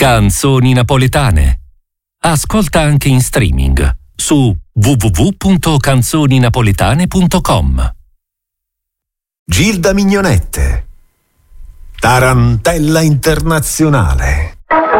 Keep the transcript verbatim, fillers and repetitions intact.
Canzoni napoletane. Ascolta anche in streaming su w w w punto canzoni napoletane punto com. Gilda Mignonette, Tarantella Internazionale.